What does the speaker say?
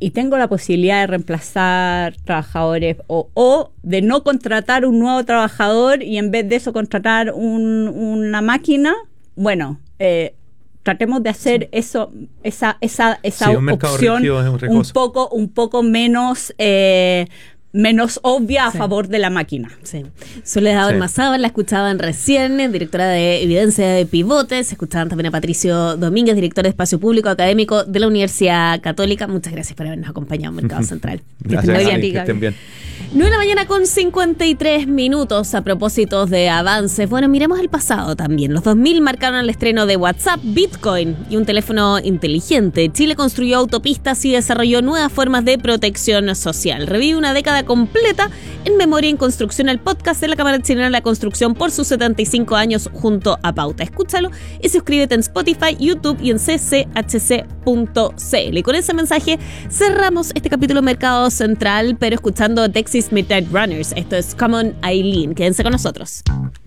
y tengo la posibilidad de reemplazar trabajadores o de no contratar un nuevo trabajador y en vez de eso contratar una máquina, bueno, tratemos de hacer esa opción un poco menos obvia a favor de la máquina. Sí. Soledad Ormazábal, la escuchaban recién, directora de Evidencia de Pivotes. Escuchaban también a Patricio Domínguez, director de Espacio Público Académico de la Universidad Católica. Muchas gracias por habernos acompañado en Mercado Central. Gracias, que estén bien. 9:50 a propósito de avances. Bueno, miremos el pasado también. Los 2000 marcaron el estreno de WhatsApp, Bitcoin y un teléfono inteligente. Chile construyó autopistas y desarrolló nuevas formas de protección social. Revive una década completa en Memoria en Construcción, el podcast de la Cámara Chilena de la Construcción por sus 75 años junto a Pauta. Escúchalo y suscríbete en Spotify, YouTube y en cchc.cl. Y con ese mensaje cerramos este capítulo Mercado Central, pero escuchando Texas Midnight Runners. Esto es Come On Eileen. Quédense con nosotros.